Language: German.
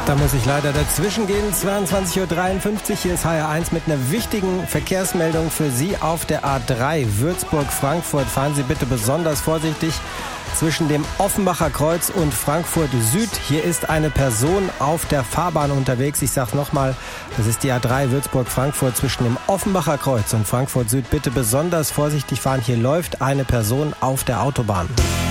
Da muss ich leider dazwischen gehen. 22:53 Uhr. Hier ist HR1 mit einer wichtigen Verkehrsmeldung für Sie auf der A3 Würzburg-Frankfurt. Fahren Sie bitte besonders vorsichtig zwischen dem Offenbacher Kreuz und Frankfurt Süd. Hier ist eine Person auf der Fahrbahn unterwegs. Ich sag's nochmal, das ist die A3 Würzburg-Frankfurt zwischen dem Offenbacher Kreuz und Frankfurt Süd. Bitte besonders vorsichtig fahren. Hier läuft eine Person auf der Autobahn.